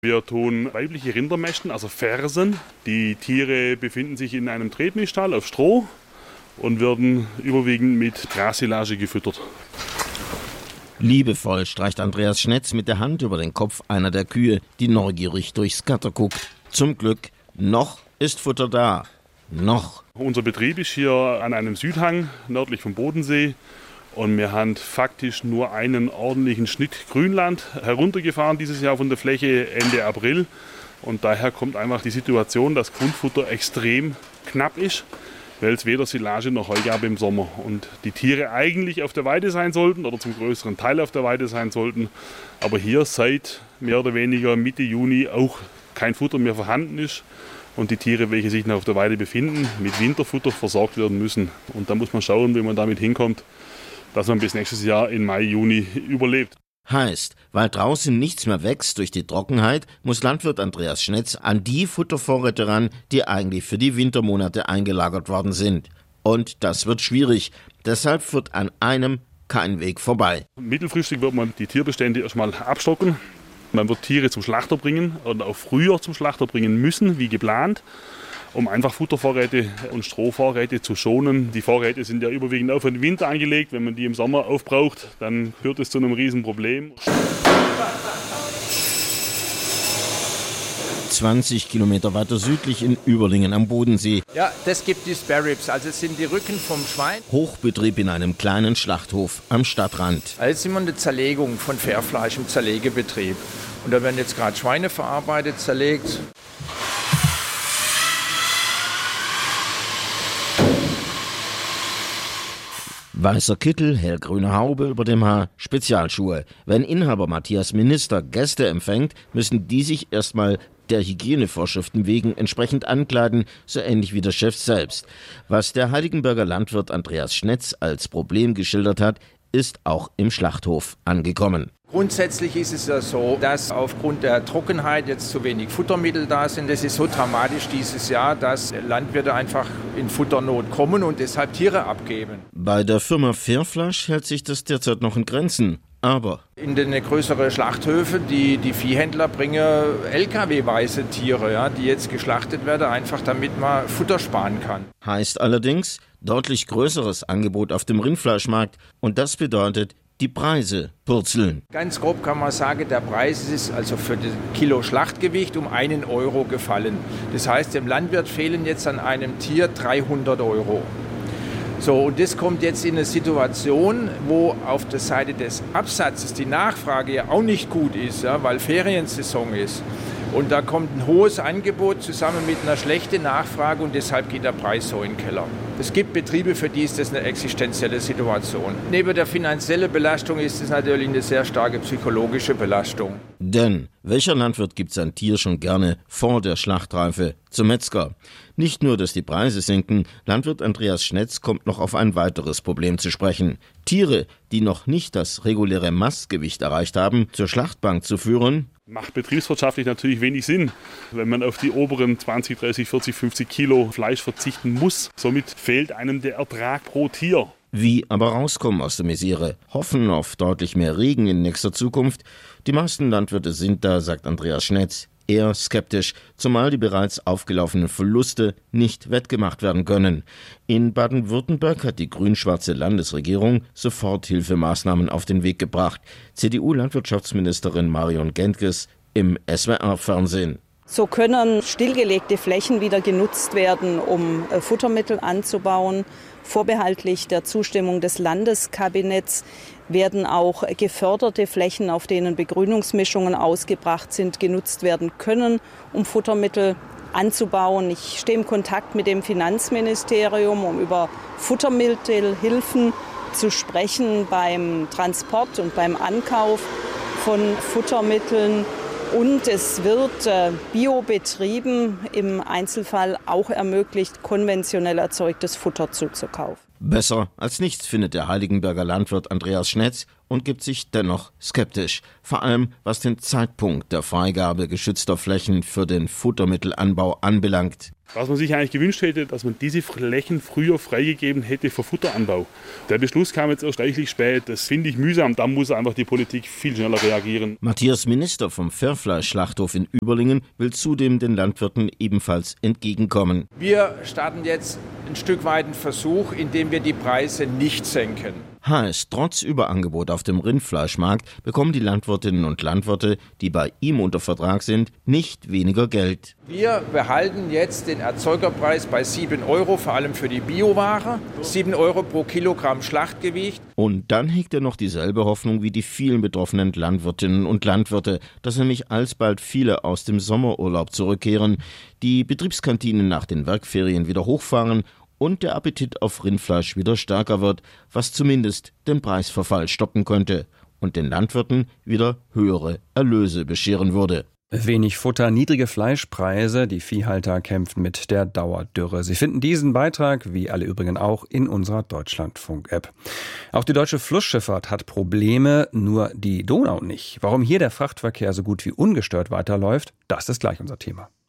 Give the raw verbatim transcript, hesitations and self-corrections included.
Wir tun weibliche Rinder mästen, also Fersen. Die Tiere befinden sich in einem Tretmilchstall auf Stroh und werden überwiegend mit Grassilage gefüttert. Liebevoll streicht Andreas Schnetz mit der Hand über den Kopf einer der Kühe, die neugierig durchs Gatter guckt. Zum Glück, noch ist Futter da. Noch. Unser Betrieb ist hier an einem Südhang, nördlich vom Bodensee. Und wir haben faktisch nur einen ordentlichen Schnitt Grünland heruntergefahren dieses Jahr von der Fläche Ende April. Und daher kommt einfach die Situation, dass Grundfutter extrem knapp ist, weil es weder Silage noch Heu gab im Sommer. Und die Tiere eigentlich auf der Weide sein sollten oder zum größeren Teil auf der Weide sein sollten. Aber hier seit mehr oder weniger Mitte Juni auch kein Futter mehr vorhanden ist. Und die Tiere, welche sich noch auf der Weide befinden, mit Winterfutter versorgt werden müssen. Und da muss man schauen, wie man damit hinkommt, dass man bis nächstes Jahr in Mai, Juni überlebt. Heißt, weil draußen nichts mehr wächst durch die Trockenheit, muss Landwirt Andreas Schnetz an die Futtervorräte ran, die eigentlich für die Wintermonate eingelagert worden sind. Und das wird schwierig. Deshalb führt an einem kein Weg vorbei. Mittelfristig wird man die Tierbestände erstmal abstocken. Man wird Tiere zum Schlachter bringen oder auch früher zum Schlachter bringen müssen, wie geplant, um einfach Futtervorräte und Strohvorräte zu schonen. Die Vorräte sind ja überwiegend auf den Winter angelegt. Wenn man die im Sommer aufbraucht, dann führt es zu einem Riesenproblem. zwanzig Kilometer weiter südlich in Überlingen am Bodensee. Ja, das gibt die Spare Ribs, also es sind die Rücken vom Schwein. Hochbetrieb in einem kleinen Schlachthof am Stadtrand. Also sind wir eine Zerlegung von Fairfleisch im Zerlegebetrieb. Und da werden jetzt gerade Schweine verarbeitet, zerlegt. Weißer Kittel, hellgrüne Haube über dem Haar, Spezialschuhe. Wenn Inhaber Matthias Minister Gäste empfängt, müssen die sich erstmal der Hygienevorschriften wegen entsprechend ankleiden, so ähnlich wie der Chef selbst. Was der Heiligenberger Landwirt Andreas Schnetz als Problem geschildert hat, ist auch im Schlachthof angekommen. Grundsätzlich ist es ja so, dass aufgrund der Trockenheit jetzt zu wenig Futtermittel da sind. Das ist so dramatisch dieses Jahr, dass Landwirte einfach in Futternot kommen und deshalb Tiere abgeben. Bei der Firma Fairfleisch hält sich das derzeit noch in Grenzen. Aber in den größeren Schlachthöfen, die, die Viehhändler bringen L K W-weise Tiere, ja, die jetzt geschlachtet werden, einfach damit man Futter sparen kann. Heißt allerdings deutlich größeres Angebot auf dem Rindfleischmarkt. Und das bedeutet, die Preise purzeln. Ganz grob kann man sagen, der Preis ist also für das Kilo Schlachtgewicht um einen Euro gefallen. Das heißt, dem Landwirt fehlen jetzt an einem Tier dreihundert Euro. So, und das kommt jetzt in eine Situation, wo auf der Seite des Absatzes die Nachfrage ja auch nicht gut ist, ja, weil Feriensaison ist. Und da kommt ein hohes Angebot zusammen mit einer schlechten Nachfrage und deshalb geht der Preis so in den Keller. Es gibt Betriebe, für die ist das eine existenzielle Situation. Neben der finanziellen Belastung ist es natürlich eine sehr starke psychologische Belastung. Denn welcher Landwirt gibt sein Tier schon gerne vor der Schlachtreife zum Metzger? Nicht nur, dass die Preise sinken, Landwirt Andreas Schnetz kommt noch auf ein weiteres Problem zu sprechen. Tiere, die noch nicht das reguläre Mastgewicht erreicht haben, zur Schlachtbank zu führen, macht betriebswirtschaftlich natürlich wenig Sinn, wenn man auf die oberen zwanzig, dreißig, vierzig, fünfzig Kilo Fleisch verzichten muss. Somit fehlt einem der Ertrag pro Tier. Wie aber rauskommen aus der Misere? Hoffen auf deutlich mehr Regen in nächster Zukunft? Die meisten Landwirte sind da, sagt Andreas Schnetz, eher skeptisch, zumal die bereits aufgelaufenen Verluste nicht wettgemacht werden können. In Baden-Württemberg hat die grün-schwarze Landesregierung Soforthilfemaßnahmen auf den Weg gebracht. C D U-Landwirtschaftsministerin Marion Gentges im S W R-Fernsehen. So können stillgelegte Flächen wieder genutzt werden, um Futtermittel anzubauen. Vorbehaltlich der Zustimmung des Landeskabinetts werden auch geförderte Flächen, auf denen Begrünungsmischungen ausgebracht sind, genutzt werden können, um Futtermittel anzubauen. Ich stehe im Kontakt mit dem Finanzministerium, um über Futtermittelhilfen zu sprechen beim Transport und beim Ankauf von Futtermitteln. Und es wird äh, Biobetrieben im Einzelfall auch ermöglicht, konventionell erzeugtes Futter zuzukaufen. Besser als nichts findet der Heiligenberger Landwirt Andreas Schnetz und gibt sich dennoch skeptisch, vor allem was den Zeitpunkt der Freigabe geschützter Flächen für den Futtermittelanbau anbelangt. Was man sich eigentlich gewünscht hätte, dass man diese Flächen früher freigegeben hätte für Futteranbau. Der Beschluss kam jetzt erst reichlich spät. Das finde ich mühsam. Da muss einfach die Politik viel schneller reagieren. Matthias Minister vom Fairfleisch-Schlachthof in Überlingen will zudem den Landwirten ebenfalls entgegenkommen. Wir starten jetzt ein Stück weit einen Versuch, indem wir die Preise nicht senken. Heißt, trotz Überangebot auf dem Rindfleischmarkt bekommen die Landwirtinnen und Landwirte, die bei ihm unter Vertrag sind, nicht weniger Geld. Wir behalten jetzt den Erzeugerpreis bei sieben Euro, vor allem für die Bioware. sieben Euro pro Kilogramm Schlachtgewicht. Und dann hegt er noch dieselbe Hoffnung wie die vielen betroffenen Landwirtinnen und Landwirte, dass nämlich alsbald viele aus dem Sommerurlaub zurückkehren, die Betriebskantinen nach den Werkferien wieder hochfahren und der Appetit auf Rindfleisch wieder stärker wird, was zumindest den Preisverfall stoppen könnte und den Landwirten wieder höhere Erlöse bescheren würde. Wenig Futter, niedrige Fleischpreise, die Viehhalter kämpfen mit der Dauerdürre. Sie finden diesen Beitrag, wie alle übrigen auch, in unserer Deutschlandfunk-App. Auch die deutsche Flussschifffahrt hat Probleme, nur die Donau nicht. Warum hier der Frachtverkehr so gut wie ungestört weiterläuft, das ist gleich unser Thema.